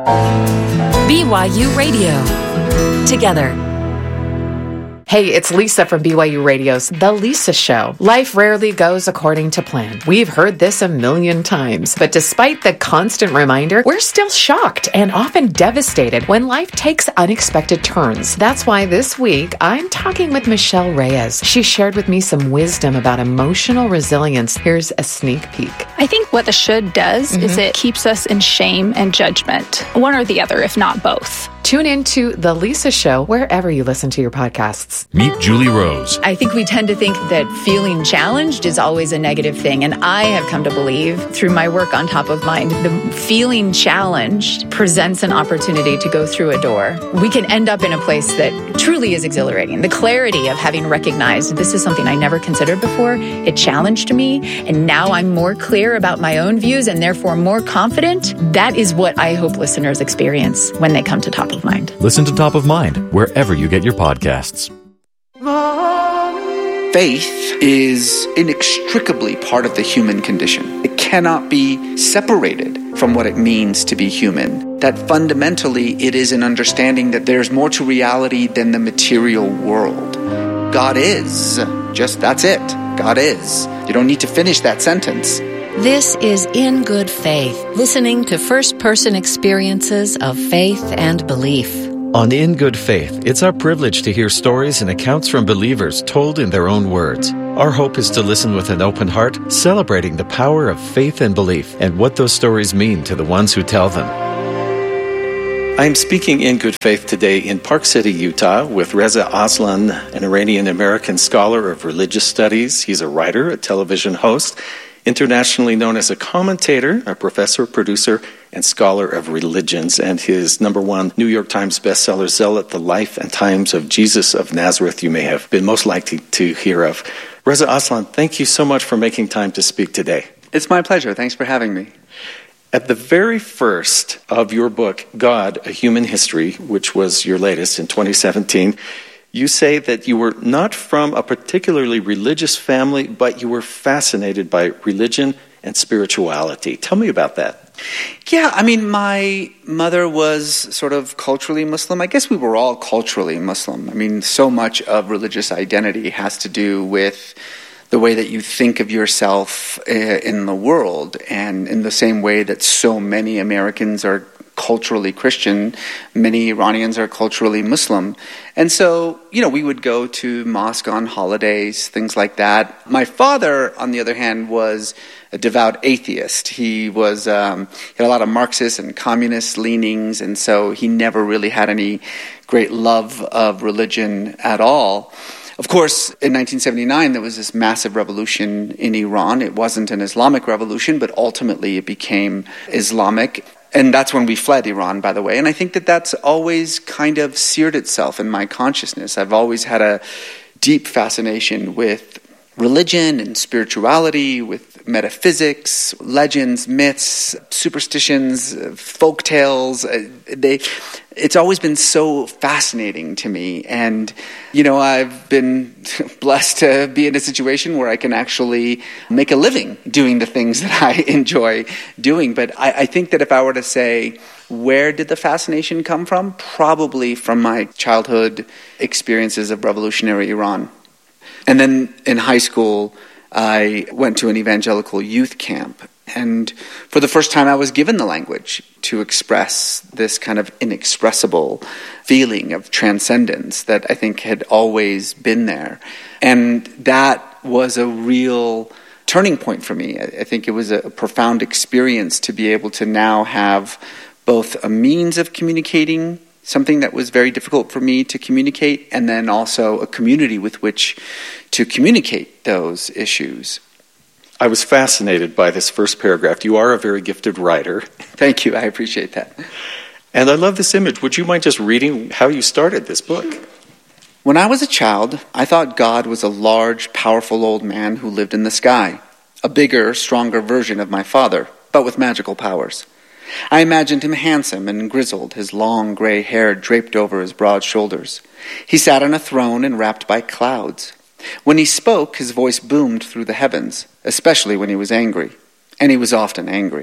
BYU Radio. Together. Hey, it's Lisa from BYU Radio's The Lisa Show. Life rarely goes according to plan. We've heard this a million times. But despite the constant reminder, we're still shocked and often devastated when life takes unexpected turns. That's why this week, I'm talking with Michelle Reyes. She shared with me some wisdom about emotional resilience. Here's a sneak peek. I think what the should does is it keeps us in shame and judgment. One or the other, if not both. Tune in to The Lisa Show wherever you listen to your podcasts. Meet Julie Rose. I think we tend to think that feeling challenged is always a negative thing. And I have come to believe through my work on Top of Mind, the feeling challenged presents an opportunity to go through a door. We can end up in a place that truly is exhilarating. The clarity of having recognized this is something I never considered before. It challenged me. And now I'm more clear about my own views and therefore more confident. That is what I hope listeners experience when they come to Top of Mind. Listen to Top of Mind wherever you get your podcasts. Faith is inextricably part of the human condition. It cannot be separated from what it means to be human. That fundamentally it is an understanding that there's more to reality than the material world. God is. Just that's it. God is. You don't need to finish that sentence. This is In Good Faith, listening to first-person experiences of faith and belief. On In Good Faith, it's our privilege to hear stories and accounts from believers told in their own words. Our hope is to listen with an open heart, celebrating the power of faith and belief and what those stories mean to the ones who tell them. I am speaking in good faith today in Park City, Utah, with Reza Aslan, an Iranian-American scholar of religious studies. He's a writer, a television host, internationally known as a commentator, a professor, producer, and scholar of religions, and his #1 New York Times bestseller, Zealot, The Life and Times of Jesus of Nazareth, you may have been most likely to hear of. Reza Aslan, thank you so much for making time to speak today. It's my pleasure. Thanks for having me. At the very first of your book, God, A Human History, which was your latest in 2017, you say that you were not from a particularly religious family, but you were fascinated by religion and spirituality. Tell me about that. Yeah, I mean, my mother was sort of culturally Muslim. I guess we were all culturally Muslim. I mean, so much of religious identity has to do with the way that you think of yourself in the world. And in the same way that so many Americans are culturally Christian, many Iranians are culturally Muslim. And so, we would go to mosque on holidays, things like that. My father, on the other hand, was a devout atheist. He was he had a lot of Marxist and communist leanings, and so he never really had any great love of religion at all. Of course, in 1979, there was this massive revolution in Iran. It wasn't an Islamic revolution, but ultimately it became Islamic. And that's when we fled Iran, by the way. And I think that that's always kind of seared itself in my consciousness. I've always had a deep fascination with religion and spirituality, with metaphysics, legends, myths, superstitions, folk tales. It's always been so fascinating to me. And, I've been blessed to be in a situation where I can actually make a living doing the things that I enjoy doing. But I think that if I were to say, where did the fascination come from? Probably from my childhood experiences of revolutionary Iran. And then in high school, I went to an evangelical youth camp. And for the first time, I was given the language to express this kind of inexpressible feeling of transcendence that I think had always been there. And that was a real turning point for me. I think it was a profound experience to be able to now have both a means of communicating something that was very difficult for me to communicate, and then also a community with which to communicate those issues. I was fascinated by this first paragraph. You are a very gifted writer. Thank you. I appreciate that. And I love this image. Would you mind just reading how you started this book? When I was a child, I thought God was a large, powerful old man who lived in the sky, a bigger, stronger version of my father, but with magical powers. I imagined him handsome and grizzled, his long gray hair draped over his broad shoulders. He sat on a throne and wrapped by clouds. When he spoke, his voice boomed through the heavens, especially when he was angry. And he was often angry.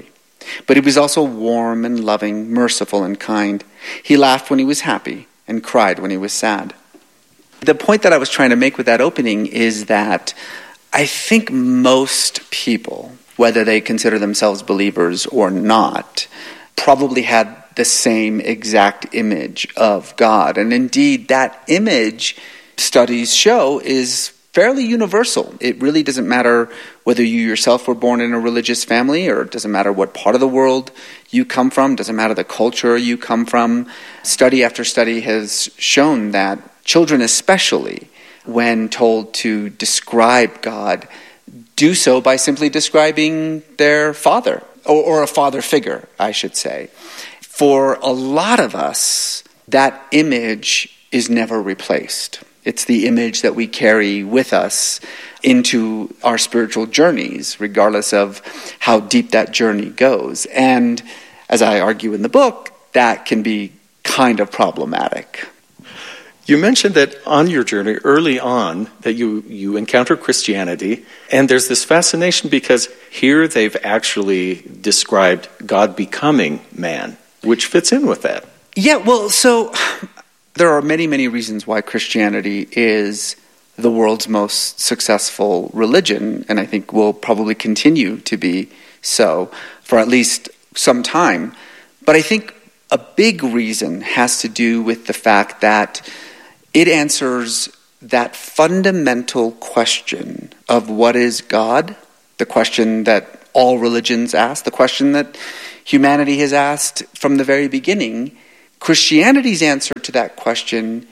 But he was also warm and loving, merciful and kind. He laughed when he was happy and cried when he was sad. The point that I was trying to make with that opening is that I think most people, whether they consider themselves believers or not, probably had the same exact image of God. And indeed, that image, studies show, is fairly universal. It really doesn't matter whether you yourself were born in a religious family, or it doesn't matter what part of the world you come from, doesn't matter the culture you come from. Study after study has shown that children especially, when told to describe God, do so by simply describing their father, or a father figure, I should say. For a lot of us, that image is never replaced. It's the image that we carry with us into our spiritual journeys, regardless of how deep that journey goes. And as I argue in the book, that can be kind of problematic. You mentioned that on your journey, early on, that you encounter Christianity, and there's this fascination because here they've actually described God becoming man, which fits in with that. Yeah, well, so there are many, many reasons why Christianity is the world's most successful religion, and I think will probably continue to be so for at least some time. But I think a big reason has to do with the fact that it answers that fundamental question of what is God, the question that all religions ask, the question that humanity has asked from the very beginning. Christianity's answer to that question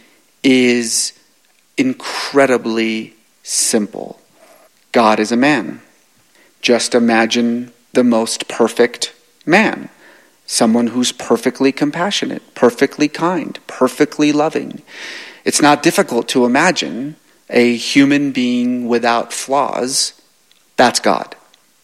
is incredibly simple. God is a man. Just imagine the most perfect man. Someone who's perfectly compassionate, perfectly kind, perfectly loving. It's not difficult to imagine a human being without flaws. That's God.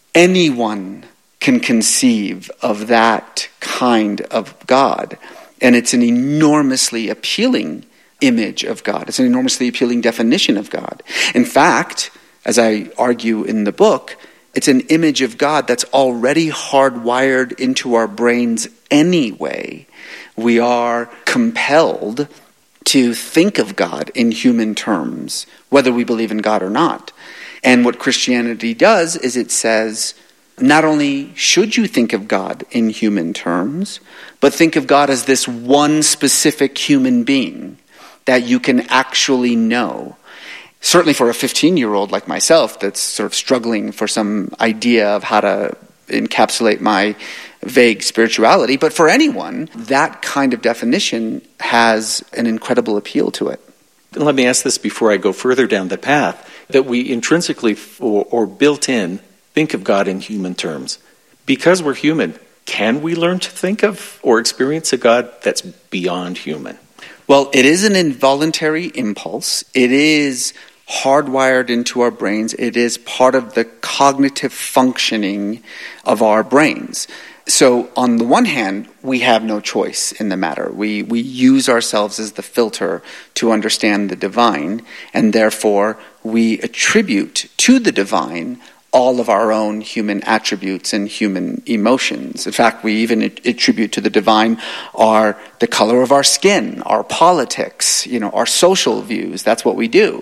Anyone can conceive of that kind of God. And it's an enormously appealing image of God. It's an enormously appealing definition of God. In fact, as I argue in the book, it's an image of God that's already hardwired into our brains anyway. We are compelled to think of God in human terms, whether we believe in God or not. And what Christianity does is it says, not only should you think of God in human terms, but think of God as this one specific human being that you can actually know. Certainly for a 15-year-old like myself that's sort of struggling for some idea of how to encapsulate my vague spirituality, but for anyone, that kind of definition has an incredible appeal to it. Let me ask this before I go further down the path, that we intrinsically or built in think of God in human terms. Because we're human, can we learn to think of or experience a God that's beyond human? Well, it is an involuntary impulse. It is hardwired into our brains. It is part of the cognitive functioning of our brains. So on the one hand, we have no choice in the matter. We use ourselves as the filter to understand the divine, and therefore we attribute to the divine all of our own human attributes and human emotions. In fact, we even attribute to the divine the color of our skin, our politics, our social views. That's what we do.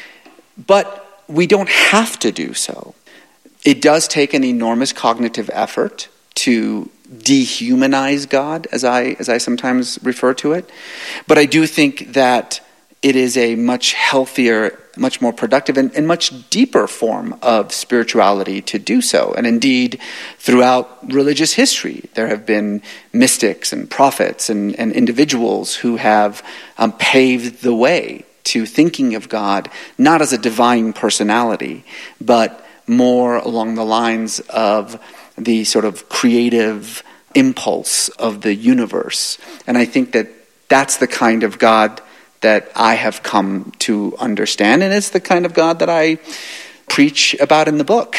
But we don't have to do so. It does take an enormous cognitive effort to dehumanize God, as I sometimes refer to it. But I do think that it is a much healthier, much more productive, and much deeper form of spirituality to do so. And indeed, throughout religious history, there have been mystics and prophets and individuals who have paved the way to thinking of God not as a divine personality, but more along the lines of the sort of creative impulse of the universe. And I think that that's the kind of God that I have come to understand, and it's the kind of God that I preach about in the book.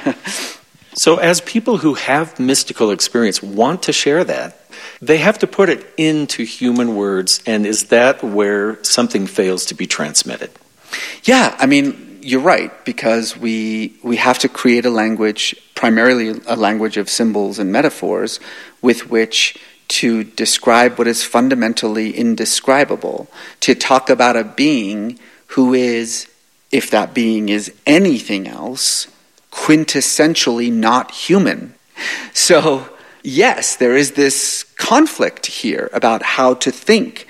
So as people who have mystical experience want to share that, they have to put it into human words, and is that where something fails to be transmitted? Yeah, I mean, you're right, because we have to create a language, primarily a language of symbols and metaphors, with which to describe what is fundamentally indescribable, to talk about a being who is, if that being is anything else, quintessentially not human. So, yes, there is this conflict here about how to think,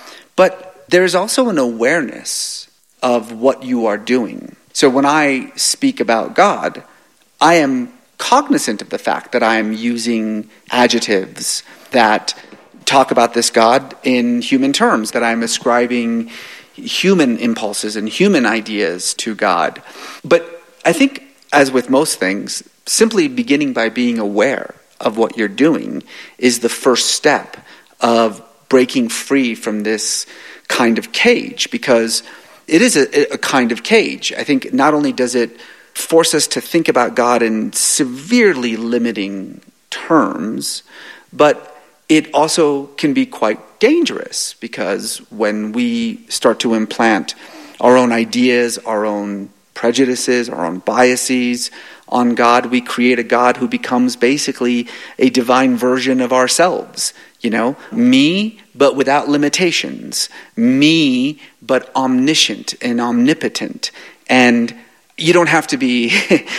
but there's also an awareness of what you are doing. So when I speak about God, I am cognizant of the fact that I am using adjectives that talk about this God in human terms, that I'm ascribing human impulses and human ideas to God. But I think, as with most things, simply beginning by being aware of what you're doing is the first step of breaking free from this kind of cage, because it is a kind of cage. I think not only does it force us to think about God in severely limiting terms, but it also can be quite dangerous, because when we start to implant our own ideas, our own prejudices, our own biases on God, we create a God who becomes basically a divine version of ourselves. You know, me, but without limitations. Me, but omniscient and omnipotent. And you don't have to be,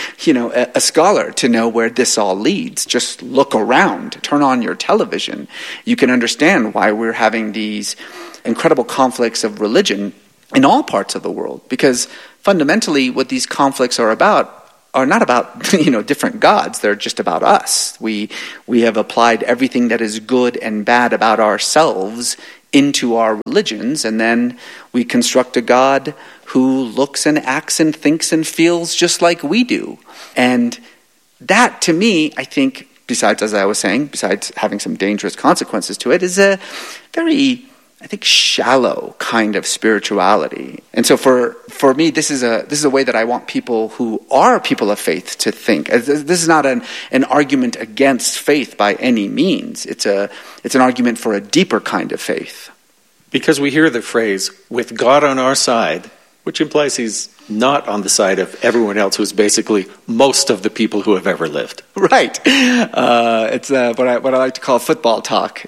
a scholar to know where this all leads. Just look around, turn on your television. You can understand why we're having these incredible conflicts of religion in all parts of the world. Because fundamentally, what these conflicts are not about different gods. They're just about us. We have applied everything that is good and bad about ourselves into our religions, and then we construct a God who looks and acts and thinks and feels just like we do. And that, to me, I think, besides, as I was saying, besides having some dangerous consequences to it, is a very, I think, shallow kind of spirituality. And so for me, this is a way that I want people who are people of faith to think. This is not an argument against faith by any means. It's an argument for a deeper kind of faith. Because we hear the phrase, with God on our side, which implies he's not on the side of everyone else, who's basically most of the people who have ever lived. Right. It's what I like to call football talk,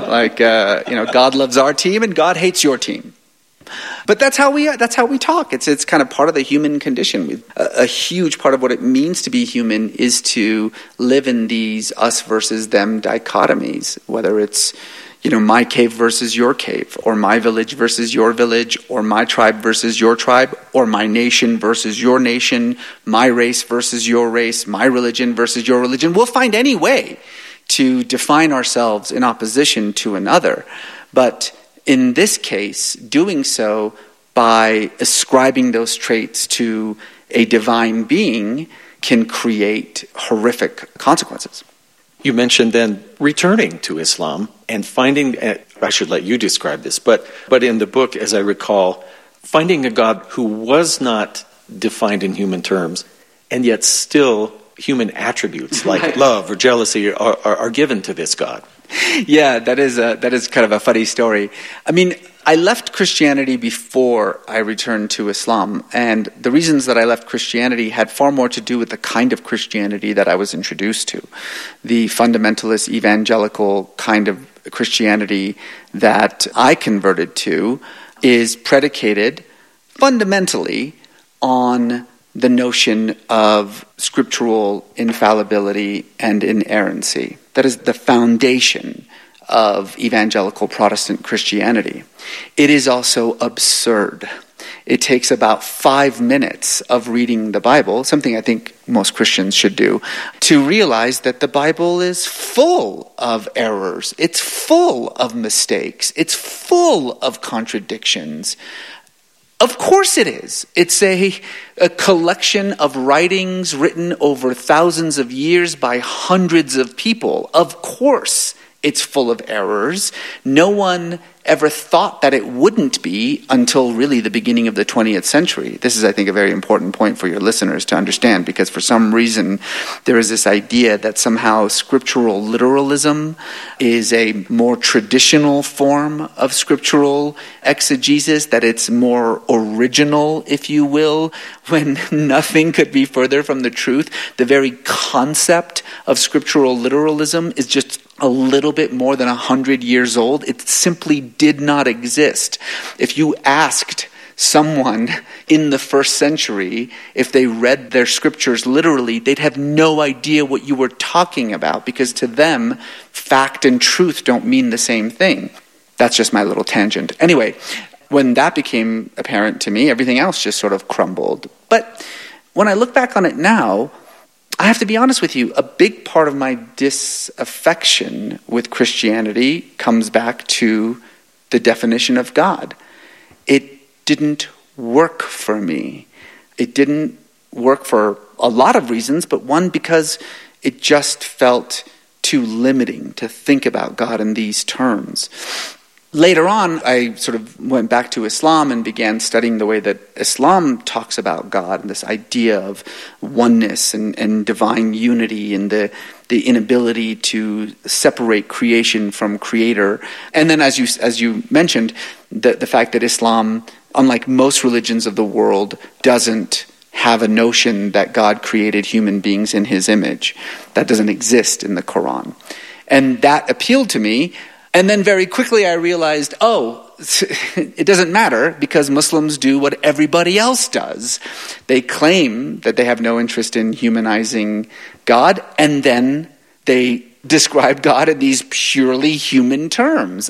God loves our team and God hates your team. But that's how we talk. It's kind of part of the human condition. A huge part of what it means to be human is to live in these us versus them dichotomies, whether it's my cave versus your cave, or my village versus your village, or my tribe versus your tribe, or my nation versus your nation, my race versus your race, my religion versus your religion. We'll find any way to define ourselves in opposition to another. But in this case, doing so by ascribing those traits to a divine being can create horrific consequences. You mentioned then returning to Islam and finding, I should let you describe this, but in the book, as I recall, finding a God who was not defined in human terms, and yet still human attributes like love or jealousy are given to this God. Yeah, that is kind of a funny story. I mean, I left Christianity before I returned to Islam, and the reasons that I left Christianity had far more to do with the kind of Christianity that I was introduced to. The fundamentalist evangelical kind of Christianity that I converted to is predicated fundamentally on the notion of scriptural infallibility and inerrancy. That is the foundation of evangelical Protestant Christianity. It is also absurd. It takes about 5 minutes of reading the Bible, something I think most Christians should do, to realize that the Bible is full of errors. It's full of mistakes. It's full of contradictions. Of course it is. It's a collection of writings written over thousands of years by hundreds of people. Of course it's full of errors. No one ever thought that it wouldn't be until really the beginning of the 20th century. This is, I think, a very important point for your listeners to understand, because for some reason there is this idea that somehow scriptural literalism is a more traditional form of scriptural exegesis, that it's more original, if you will, when nothing could be further from the truth. The very concept of scriptural literalism is just a little bit more than 100 years old. It simply did not exist. If you asked someone in the first century if they read their scriptures literally, they'd have no idea what you were talking about, because to them, fact and truth don't mean the same thing. That's just my little tangent. Anyway, when that became apparent to me, everything else just sort of crumbled. But when I look back on it now, I have to be honest with you, a big part of my disaffection with Christianity comes back to the definition of God. It didn't work for me. It didn't work for a lot of reasons, but one, because it just felt too limiting to think about God in these terms. Later on, I sort of went back to Islam and began studying the way that Islam talks about God, and this idea of oneness and divine unity, and the inability to separate creation from creator. And then, as you mentioned, the fact that Islam, unlike most religions of the world, doesn't have a notion that God created human beings in his image. That doesn't exist in the Quran. And that appealed to me. And then very quickly I realized, it doesn't matter, because Muslims do what everybody else does. They claim that they have no interest in humanizing God, and then they describe God in these purely human terms.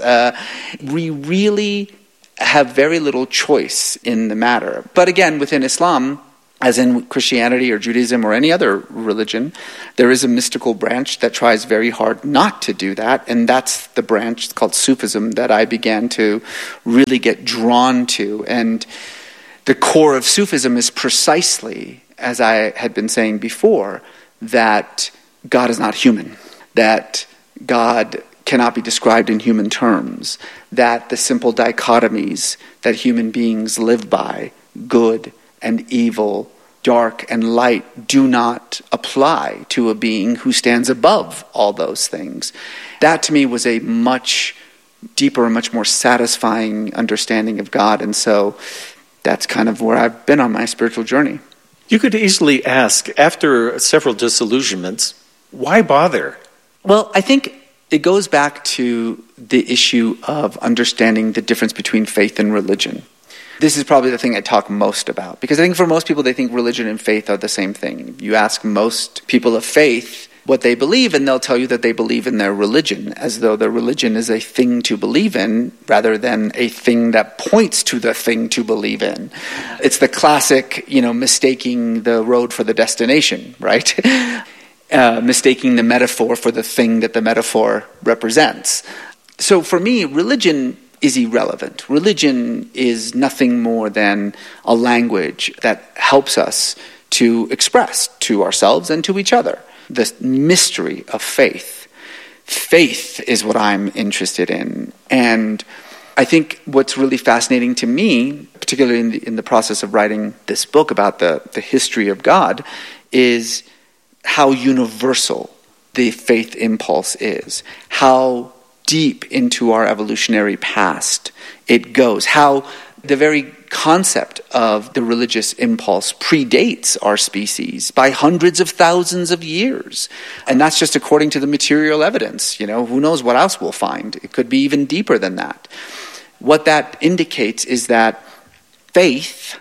We really have very little choice in the matter. But again, within Islam, as in Christianity or Judaism or any other religion, there is a mystical branch that tries very hard not to do that, and that's the branch called Sufism that I began to really get drawn to. And the core of Sufism is precisely, as I had been saying before, that God is not human, that God cannot be described in human terms, that the simple dichotomies that human beings live by, good and evil, dark and light, do not apply to a being who stands above all those things. That to me was a much deeper, much more satisfying understanding of God, and so that's kind of where I've been on my spiritual journey. You could easily ask, after several disillusionments, why bother? Well, I think it goes back to the issue of understanding the difference between faith and religion. This is probably the thing I talk most about, because I think for most people they think religion and faith are the same thing. You ask most people of faith what they believe, and they'll tell you that they believe in their religion, as though their religion is a thing to believe in rather than a thing that points to the thing to believe in. It's the classic, mistaking the road for the destination, right? Mistaking the metaphor for the thing that the metaphor represents. So for me, religion is irrelevant. Religion is nothing more than a language that helps us to express to ourselves and to each other the mystery of faith. Faith is what I'm interested in. And I think what's really fascinating to me, particularly in the process of writing this book about the history of God, is how universal the faith impulse is, how deep into our evolutionary past it goes, how the very concept of the religious impulse predates our species by hundreds of thousands of years. And that's just according to the material evidence. Who knows what else we'll find? It could be even deeper than that. What that indicates is that faith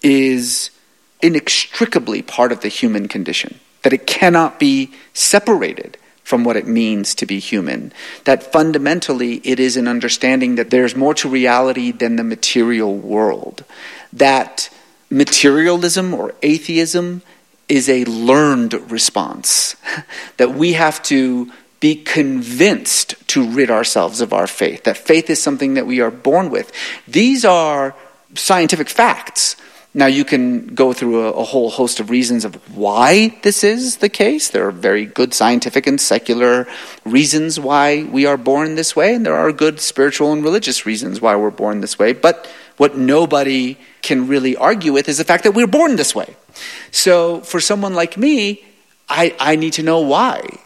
is inextricably part of the human condition, that it cannot be separated from what it means to be human, that fundamentally it is an understanding that there's more to reality than the material world, that materialism or atheism is a learned response, that we have to be convinced to rid ourselves of our faith, that faith is something that we are born with. These are scientific facts. Now, you can go through a whole host of reasons of why this is the case. There are very good scientific and secular reasons why we are born this way, and there are good spiritual and religious reasons why we're born this way. But what nobody can really argue with is the fact that we're born this way. So for someone like me, I need to know why.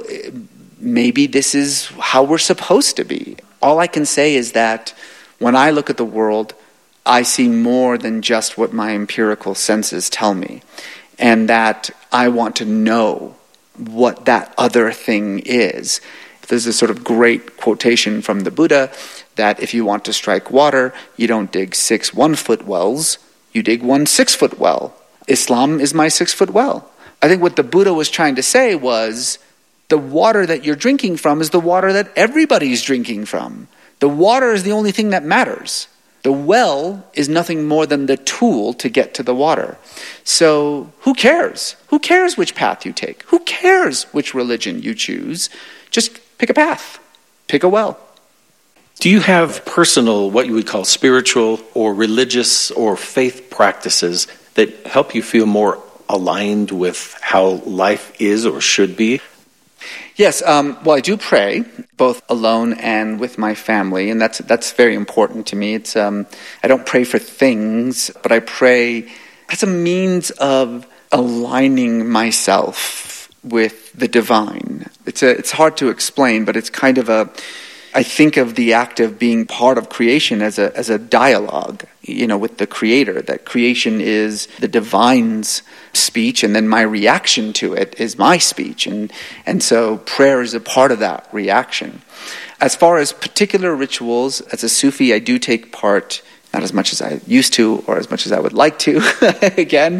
Maybe this is how we're supposed to be. All I can say is that when I look at the world, I see more than just what my empirical senses tell me, and that I want to know what that other thing is. There's a sort of great quotation from the Buddha that if you want to strike water, you don't dig 6 1-foot wells, you dig 1 6-foot well. Islam is my 6-foot well. I think what the Buddha was trying to say was the water that you're drinking from is the water that everybody's drinking from. The water is the only thing that matters. The well is nothing more than the tool to get to the water. So who cares? Who cares which path you take? Who cares which religion you choose? Just pick a path. Pick a well. Do you have personal, what you would call spiritual or religious or faith practices that help you feel more aligned with how life is or should be? Yes, well, I do pray, both alone and with my family, and that's very important to me. It's I don't pray for things, but I pray as a means of aligning myself with the divine. It's hard to explain, but it's kind of I think of the act of being part of creation as a dialogue, with the Creator. That creation is the divine's speech, and then my reaction to it is my speech, and so prayer is a part of that reaction. As far as particular rituals, as a Sufi, I do take part, not as much as I used to or as much as I would like to, again,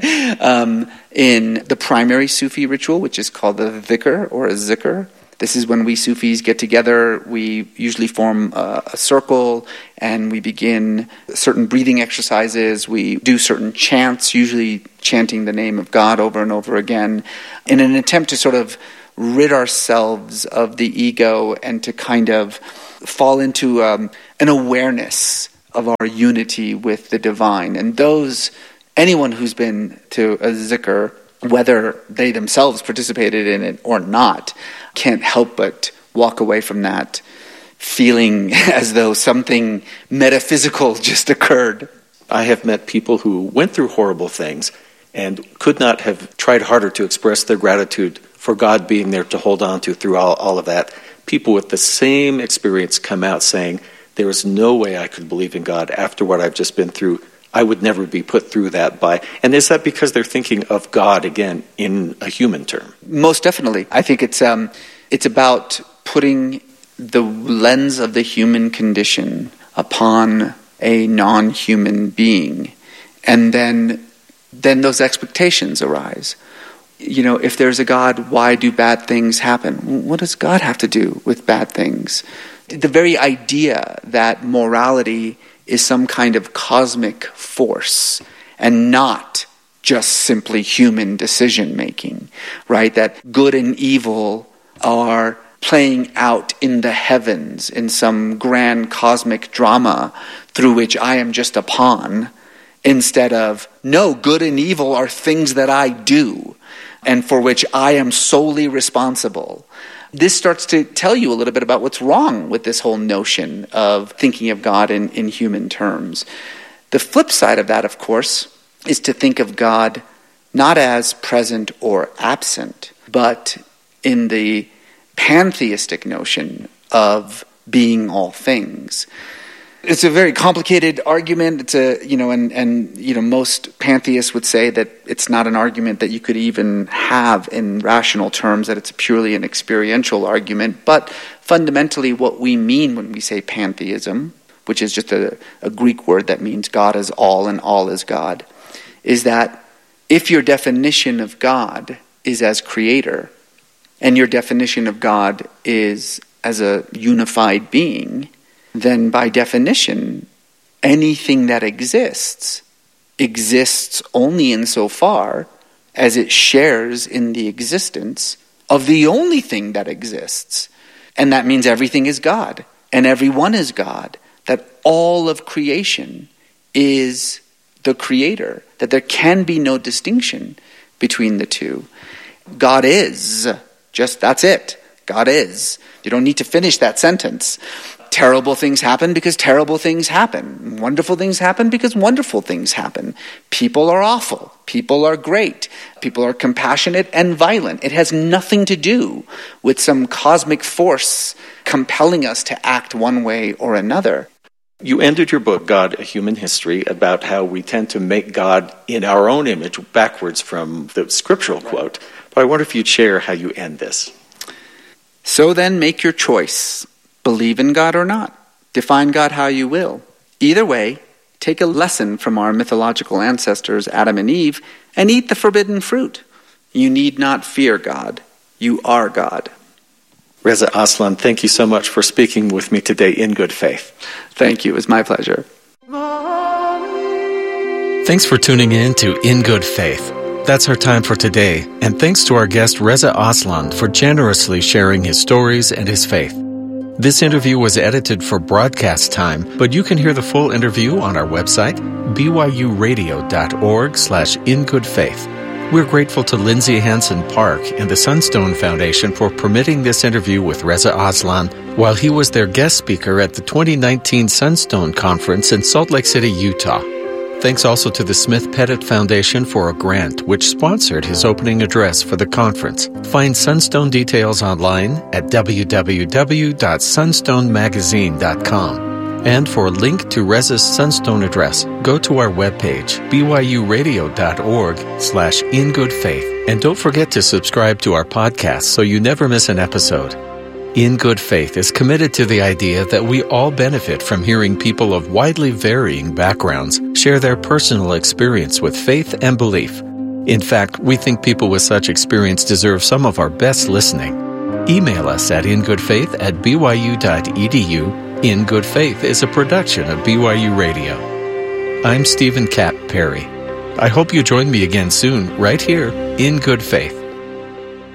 in the primary Sufi ritual, which is called the dhikr or a zikr. This is when we Sufis get together. We usually form a circle and we begin certain breathing exercises. We do certain chants, usually chanting the name of God over and over again, in an attempt to sort of rid ourselves of the ego and to kind of fall into an awareness of our unity with the divine. And anyone who's been to a zikr, whether they themselves participated in it or not, can't help but walk away from that feeling as though something metaphysical just occurred. I have met people who went through horrible things and could not have tried harder to express their gratitude for God being there to hold on to through all of that. People with the same experience come out saying, there is no way I could believe in God after what I've just been through. I would never be put through that by. And is that because they're thinking of God again in a human term? Most definitely. I think it's about putting the lens of the human condition upon a non-human being, and then those expectations arise. If there's a God, why do bad things happen? What does God have to do with bad things? The very idea that morality is some kind of cosmic force and not just simply human decision-making, right? That good and evil are playing out in the heavens in some grand cosmic drama through which I am just a pawn, instead of, no, good and evil are things that I do and for which I am solely responsible. This starts to tell you a little bit about what's wrong with this whole notion of thinking of God in human terms. The flip side of that, of course, is to think of God not as present or absent, but in the pantheistic notion of being all things. It's a very complicated argument. It's most pantheists would say that it's not an argument that you could even have in rational terms, that it's purely an experiential argument. But fundamentally what we mean when we say pantheism, which is just a Greek word that means God is all and all is God, is that if your definition of God is as creator, and your definition of God is as a unified being, then by definition, anything that exists only insofar as it shares in the existence of the only thing that exists. And that means everything is God, and everyone is God, that all of creation is the Creator, that there can be no distinction between the two. God is. Just that's it. God is. You don't need to finish that sentence. Terrible things happen because terrible things happen. Wonderful things happen because wonderful things happen. People are awful. People are great. People are compassionate and violent. It has nothing to do with some cosmic force compelling us to act one way or another. You ended your book, God, A Human History, about how we tend to make God in our own image, backwards from the scriptural quote. But I wonder if you'd share how you end this. So then make your choice. Believe in God or not. Define God how you will. Either way, take a lesson from our mythological ancestors, Adam and Eve, and eat the forbidden fruit. You need not fear God. You are God. Reza Aslan, thank you so much for speaking with me today in good faith. Thank you. It was my pleasure. Thanks for tuning in to In Good Faith. That's our time for today, and thanks to our guest Reza Aslan for generously sharing his stories and his faith. This interview was edited for broadcast time, but you can hear the full interview on our website, byuradio.org/ingoodfaith. We're grateful to Lindsay Hansen Park and the Sunstone Foundation for permitting this interview with Reza Aslan while he was their guest speaker at the 2019 Sunstone Conference in Salt Lake City, Utah. Thanks also to the Smith Pettit Foundation for a grant which sponsored his opening address for the conference. Find Sunstone details online at www.sunstonemagazine.com. And for a link to Reza's Sunstone address, go to our webpage, byuradio.org/ingoodfaith. And don't forget to subscribe to our podcast so you never miss an episode. In Good Faith is committed to the idea that we all benefit from hearing people of widely varying backgrounds share their personal experience with faith and belief. In fact, we think people with such experience deserve some of our best listening. Email us at ingoodfaith@byu.edu. In Good Faith is a production of BYU Radio. I'm Stephen Kapp Perry. I hope you join me again soon, right here, In Good Faith.